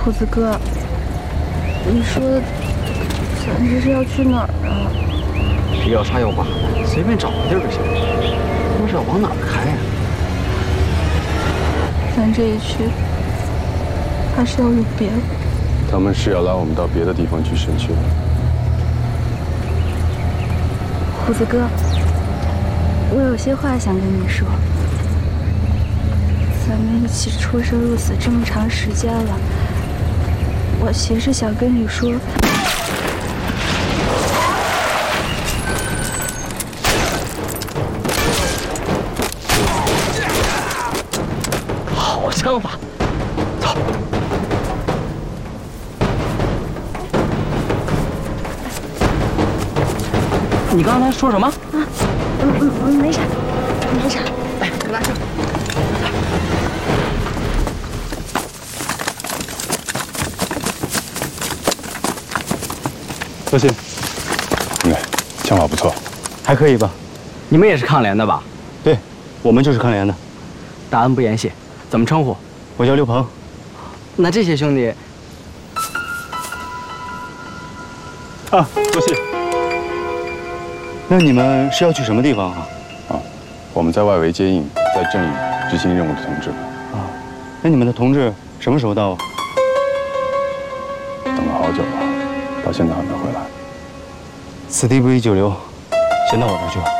虎子哥，你说咱这是要去哪儿啊？ 要杀要剐的，随便找个地儿就行。他们是要往哪儿开呀？ 咱这一去，还是要有别的。 他们是要拉我们到别的地方去神去的。 虎子哥，我有些话想跟你说。咱们一起出生入死这么长时间了，我其实想跟你说。 好想法，走。你刚才说什么？啊， 没啥，没啥。 哎，快拿车。 多谢。枪法不错， 还可以吧？你们也是抗联的吧？ 对，我们就是抗联的。 大恩不言谢，怎么称呼？ 我叫刘鹏。 那这些兄弟， 啊，多谢。那你们是要去什么地方啊？ 我们在外围接应，在阵营执行任务的同志。 啊，那你们的同志什么时候到啊？ 等了好久了，到现在还没回来。 此地不宜久留，先到我这儿去吧。